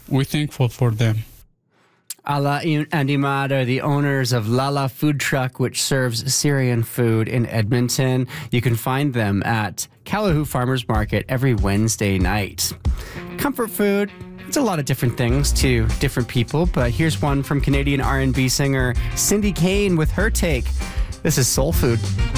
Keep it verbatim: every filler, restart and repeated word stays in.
we're thankful for them. Ala and Imad are the owners of Lala Food Truck, which serves Syrian food in Edmonton. You can find them at Calahoo Farmers Market every Wednesday night. Comfort food, it's a lot of different things to different people, but here's one from Canadian R and B singer Cindy Kane with her take. This is Soul Food.